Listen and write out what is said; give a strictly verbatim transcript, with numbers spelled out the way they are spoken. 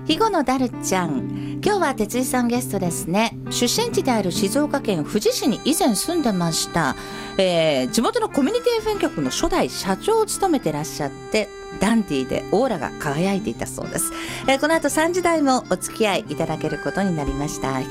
肥後のダルちゃん、今日は哲井さんゲストですね。出身地である静岡県富士市に以前住んでました、えー、地元のコミュニティ エフエム 局の初代社長を務めてらっしゃって、ダンディーでオーラが輝いていたそうです。えー、この後さんじ台もお付き合いいただけることになりました。引